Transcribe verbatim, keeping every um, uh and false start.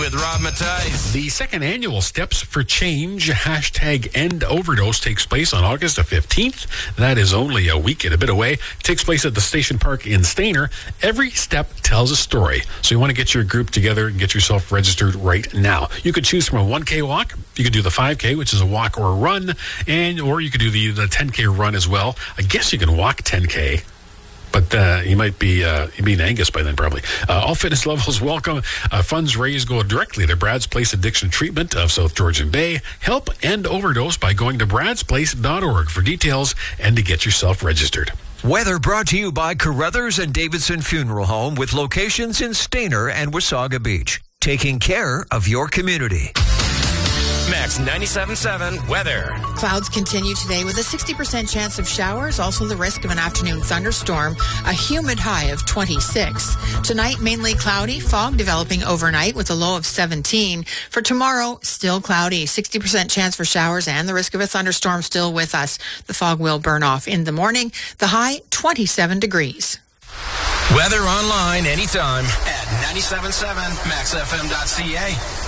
with Rob Matthijs. The second annual Steps for Change hashtag End Overdose takes place on August the fifteenth. That is only a week and a bit away. It takes place at the Station Park in Stayner. Every step tells a story. So you want to get your group together and get yourself registered right now. You could choose from a one K walk. You could do the five K, which is a walk or a run, and or you could do the, the ten K run as well. I guess you can walk ten K. But uh, you might be uh, you be in Angus by then, probably. Uh, all fitness levels welcome. Uh, funds raised go directly to Brad's Place Addiction Treatment of South Georgian Bay. Help end overdose by going to brads place dot org for details and to get yourself registered. Weather brought to you by Carruthers and Davidson Funeral Home with locations in Stayner and Wasaga Beach. Taking care of your community. Max ninety-seven point seven weather. Clouds continue today with a sixty percent chance of showers, also the risk of an afternoon thunderstorm, a humid high of twenty-six. Tonight, mainly cloudy, fog developing overnight with a low of seventeen. For tomorrow, still cloudy, sixty percent chance for showers and the risk of a thunderstorm still with us. The fog will burn off in the morning. The high, twenty-seven degrees. Weather online anytime at ninety-seven point seven max f m dot c a.